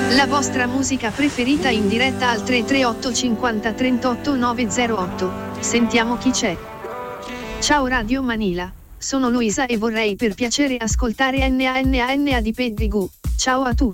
La vostra musica preferita in diretta al 338 50 38 908. Sentiamo chi c'è. Ciao Radio Manila, sono Luisa e vorrei per piacere ascoltare Nana di Pedigree. Ciao a tutti.